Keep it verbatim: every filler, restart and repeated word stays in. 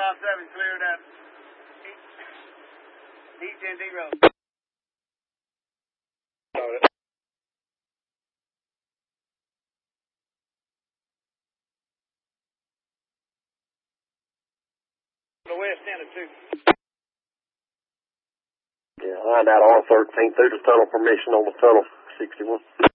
five seven, cleared at D ten D road. The west end of two. Yeah, line out R thirteen through the tunnel permission on the tunnel sixty-one.